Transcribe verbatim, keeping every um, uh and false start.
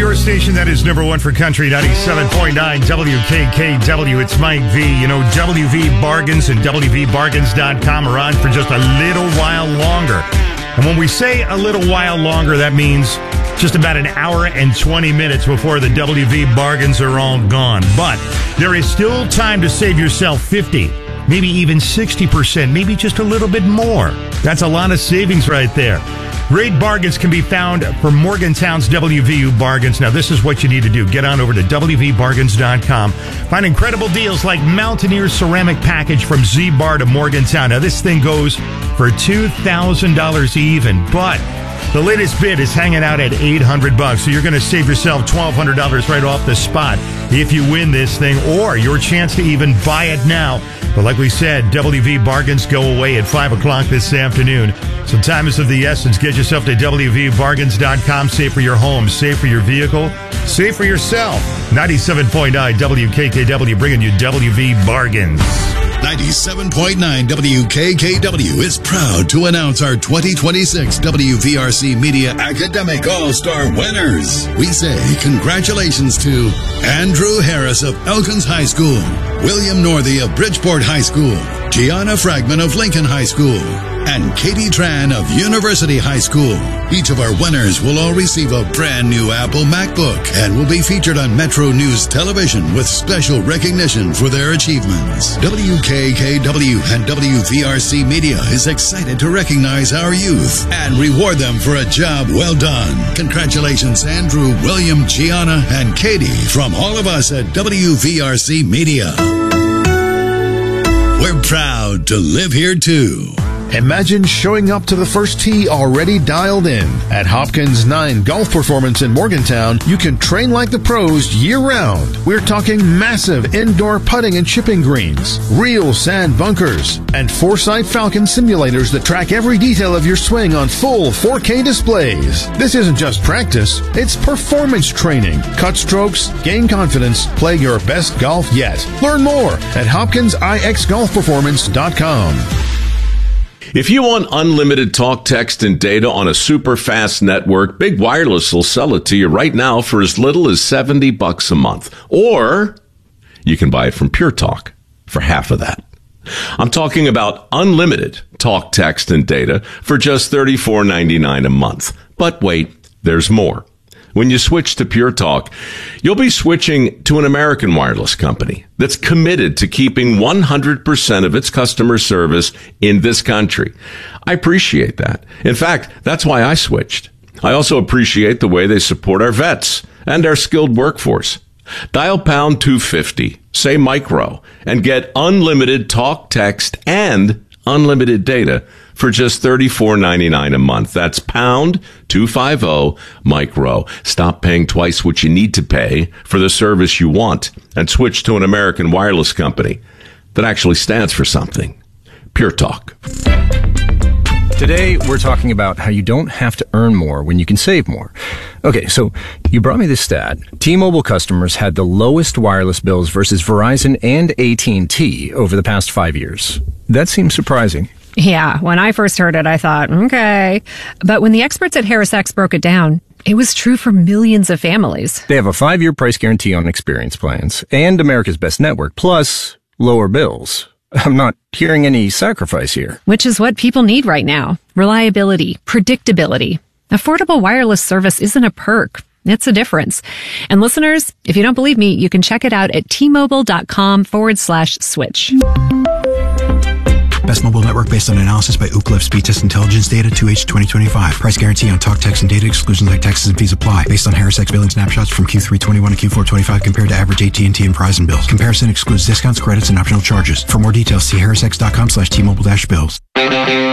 your station that is number one for country, ninety-seven point nine W K K W. It's Mike V. You know, W V Bargains and W V bargains dot com are on for just a little while longer. And when we say a little while longer, that means just about an hour and twenty minutes before the W V bargains are all gone. But there is still time to save yourself fifty, maybe even sixty percent, maybe just a little bit more. That's a lot of savings right there. Great bargains can be found for Morgantown's W V U Bargains. Now, this is what you need to do. Get on over to W V bargains dot com. Find incredible deals like Mountaineer Ceramic Package from Z-Bar to Morgantown. Now, this thing goes for two thousand dollars even, but the latest bid is hanging out at eight hundred bucks, so you're going to save yourself twelve hundred dollars right off the spot if you win this thing, or your chance to even buy it now. But like we said, W V Bargains go away at five o'clock this afternoon. So time is of the essence. Get yourself to W V bargains dot com. Save for your home, save for your vehicle, save for yourself. ninety-seven point nine W K K W bringing you W V Bargains. ninety-seven point nine W K K W is proud to announce our twenty twenty-six W V R C Media Academic All-Star winners. We say congratulations to Andrew Harris of Elkins High School, William Northey of Bridgeport High School, Gianna Fragman of Lincoln High School, and Katie Tran of University High School. Each of our winners will all receive a brand new Apple MacBook and will be featured on Metro News Television with special recognition for their achievements. W K K W and W V R C Media is excited to recognize our youth and reward them for a job well done. Congratulations, Andrew, William, Gianna, and Katie from all of us at W V R C Media. We're proud to live here too. Imagine showing up to the first tee already dialed in. At Hopkins nine Golf Performance in Morgantown, you can train like the pros year-round. We're talking massive indoor putting and chipping greens, real sand bunkers, and Foresight Falcon simulators that track every detail of your swing on full four K displays. This isn't just practice, it's performance training. Cut strokes, gain confidence, play your best golf yet. Learn more at hopkins I X golf performance dot com. If you want unlimited talk, text, and data on a super fast network, Big Wireless will sell it to you right now for as little as seventy bucks a month. Or you can buy it from Pure Talk for half of that. I'm talking about unlimited talk, text, and data for just thirty-four ninety-nine a month. But wait, there's more. When you switch to Pure Talk, you'll be switching to an American wireless company that's committed to keeping one hundred percent of its customer service in this country. I appreciate that. In fact, that's why I switched. I also appreciate the way they support our vets and our skilled workforce. Dial pound two fifty, say micro, and get unlimited talk, text, and unlimited data for just thirty-four ninety-nine a month. That's pound two fifty micro. Stop paying twice what you need to pay for the service you want and switch to an American wireless company that actually stands for something. Pure Talk. Today, we're talking about how you don't have to earn more when you can save more. Okay, so you brought me this stat. T-Mobile customers had the lowest wireless bills versus Verizon and A T and T over the past five years. That seems surprising. Yeah, when I first heard it, I thought, okay. But when the experts at HarrisX broke it down, it was true for millions of families. They have a five-year price guarantee on experience plans and America's Best Network, plus lower bills. I'm not hearing any sacrifice here. Which is what people need right now. Reliability, predictability. Affordable wireless service isn't a perk. It's a difference. And listeners, if you don't believe me, you can check it out at T-Mobile.com forward slash switch. Best mobile network based on analysis by Ookla Speed Test Intelligence data two H twenty twenty-five. Price guarantee on talk, text, and data. Exclusions like taxes and fees apply. Based on HarrisX billing snapshots from Q three twenty-one to Q four twenty-five compared to average A T and T and Verizon bills. Comparison excludes discounts, credits, and optional charges. For more details, see harrisx.com slash T-Mobile dash bills.